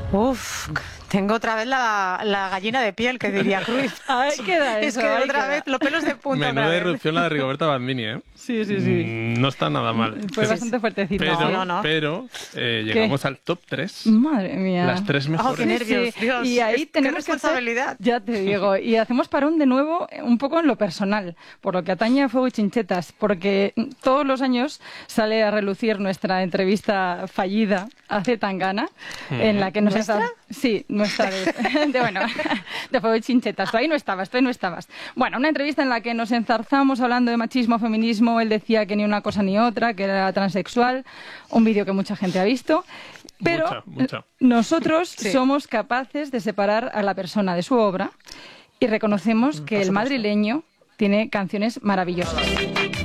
Uf, tengo otra vez la gallina de piel, que diría Cruz. Ahí queda Es eso, que ahí otra queda. vez los pelos de punta. Menuda irrupción la de Rigoberta Bandini, ¿eh? Sí, sí, sí. No está nada mal. Fue bastante fuertecito. Pero llegamos al top 3. Madre mía. Las 3 mejores. ¡Oh, qué nervios! Sí, Dios, y ahí qué tenemos que responsabilidad. ya te digo, y hacemos parón de nuevo un poco en lo personal, por lo que atañe a Fuego y Chinchetas, porque todos los años sale a relucir nuestra entrevista fallida a Zetangana, en la que nos ¿Nuestra? Sí, nuestra de Fuego y Chinchetas. Tú ahí no estabas. Bueno, una entrevista en la que nos enzarzamos hablando de machismo, feminismo. Él decía que ni una cosa ni otra, que era transexual. Un vídeo que mucha gente ha visto. Pero Mucha. nosotros somos capaces de separar a la persona de su obra y reconocemos que el madrileño tiene canciones maravillosas.